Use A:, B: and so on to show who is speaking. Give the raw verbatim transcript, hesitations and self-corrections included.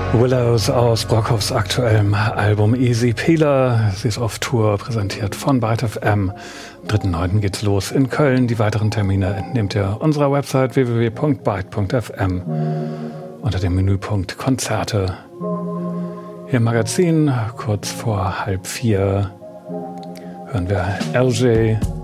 A: Willows aus Brockhoffs aktuellem Album Easy Peeler. Sie ist auf Tour, präsentiert von Byte F M. Am dritten neunten geht's los in Köln. Die weiteren Termine entnehmt ihr unserer Website w w w punkt byte punkt f m unter dem Menüpunkt Konzerte. Hier im Magazin, kurz vor halb vier, hören wir L J